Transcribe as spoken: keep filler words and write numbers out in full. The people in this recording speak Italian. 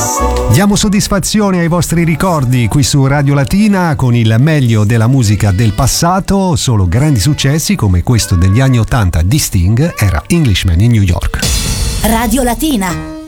Diamo soddisfazione ai vostri ricordi qui su Radio Latina con il meglio della musica del passato, solo grandi successi come questo degli anni ottanta di Sting, era Englishman in New York. Radio Latina.